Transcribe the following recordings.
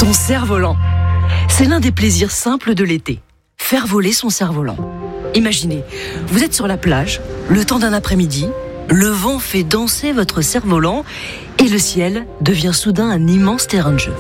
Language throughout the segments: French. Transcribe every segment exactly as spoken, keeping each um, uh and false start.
Ton cerf-volant. C'est l'un des plaisirs simples de l'été. Faire voler son cerf-volant. Imaginez, vous êtes sur la plage, le temps d'un après-midi, le vent fait danser votre cerf-volant et le ciel devient soudain un immense terrain de jeu.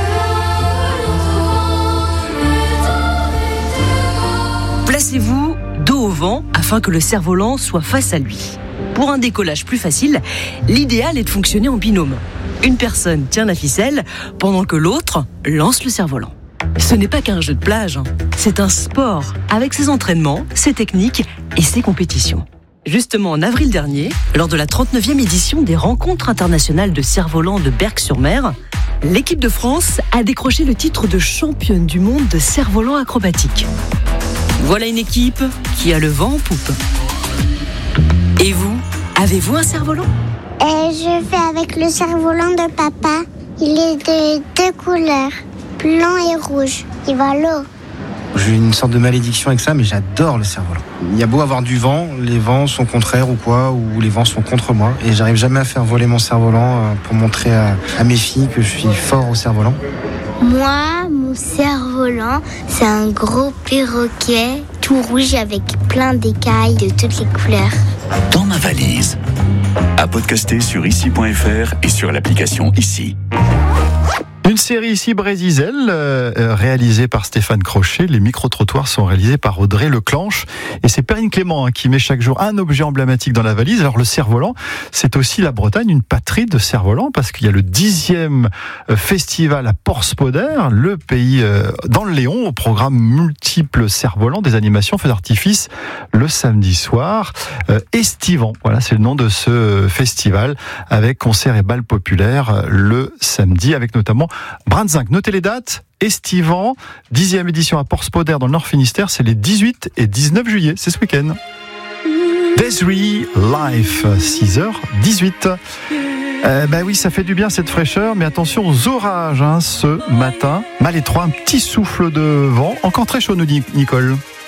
Placez-vous dos au vent afin que le cerf-volant soit face à lui. Pour un décollage plus facile, l'idéal est de fonctionner en binôme. Une personne tient la ficelle pendant que l'autre lance le cerf-volant. Ce n'est pas qu'un jeu de plage, hein. C'est un sport avec ses entraînements, ses techniques et ses compétitions. Justement, en avril dernier, lors de la trente-neuvième édition des Rencontres internationales de cerf-volant de Berck-sur-Mer, l'équipe de France a décroché le titre de championne du monde de cerf-volant acrobatique. Voilà une équipe qui a le vent en poupe. Et vous, avez-vous un cerf-volant ? Euh, je fais avec le cerf-volant de papa. Il est de deux couleurs, blanc et rouge. Il va à l'eau. J'ai une sorte de malédiction avec ça, mais j'adore le cerf-volant. Il y a beau avoir du vent, les vents sont contraires ou quoi, ou les vents sont contre moi. Et j'arrive jamais à faire voler mon cerf-volant pour montrer à, à mes filles que je suis fort au cerf-volant. Moi, mon cerf-volant, c'est un gros perroquet tout rouge avec plein d'écailles de toutes les couleurs. Dans ma valise. À podcaster sur ici point f r et sur l'application Ici. Une série ici Brésisel, euh, réalisée par Stéphane Crochet. Les micro-trottoirs sont réalisés par Audrey Leclanche. Et c'est Perrine Clément hein, qui met chaque jour un objet emblématique dans la valise. Alors le cerf-volant, c'est aussi la Bretagne, une patrie de cerf-volant, parce qu'il y a le dixième festival à Porspoder, le pays euh, dans le Léon, au programme multiple cerf-volant, des animations, feux d'artifice le samedi soir. Euh, Estivant, voilà, c'est le nom de ce festival, avec concert et bal populaire le samedi, avec notamment Brandzinc. Notez les dates. Estivant, dixième édition à Porspoder dans le Nord Finistère, c'est les dix-huit et dix-neuf juillet, c'est ce week-end. Desiree Life, six heures dix-huit. Euh, bah oui, ça fait du bien cette fraîcheur, mais attention aux orages hein, ce matin. Mal étroit, un petit souffle de vent, encore très chaud nous dit Nicole.